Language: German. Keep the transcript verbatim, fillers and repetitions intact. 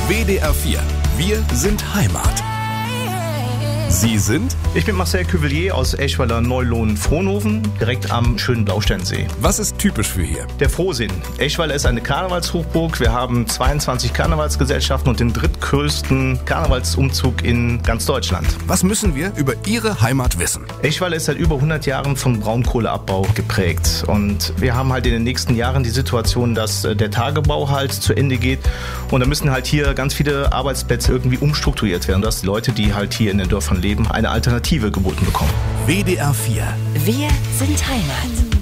W D R vier. Wir sind Heimat. Sie sind? Ich bin Marcel Cuvelier aus Eschweiler Neulohn-Frohnhofen, direkt am schönen Blausteinsee. Was ist typisch für hier? Der Frohsinn. Eschweiler ist eine Karnevalshochburg. Wir haben zweiundzwanzig Karnevalsgesellschaften und den drittgrößten Karnevalsumzug in ganz Deutschland. Was müssen wir über Ihre Heimat wissen? Eschweiler ist seit über hundert Jahren von Braunkohleabbau geprägt. Und wir haben halt in den nächsten Jahren die Situation, dass der Tagebau halt zu Ende geht. Und da müssen halt hier ganz viele Arbeitsplätze irgendwie umstrukturiert werden, dass die Leute, die halt hier in den Dörfern leben, eine Alternative geboten bekommen. W D R vier. Wir sind Heimat.